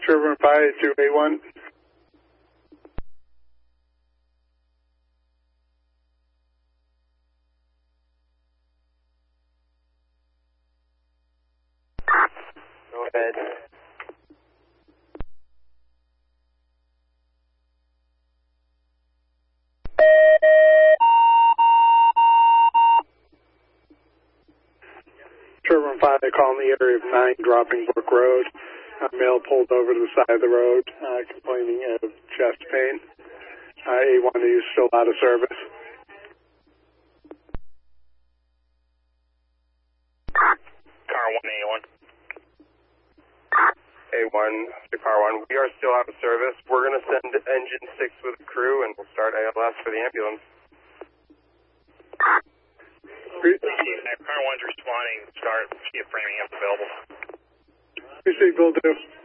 Sherburne 58281. Go ahead. Sherburne 5, they call in the area of 9 Dropping Brook Road. Male pulled over to the side of the road, complaining of chest pain. A1 is still out of service. Car 1, A1. A1, to Car 1. We are still out of service. We're going to send engine 6 with the crew, and we'll start ALS for the ambulance. Car 1's responding. Start. See if framing up available. Appreciate Bill, too.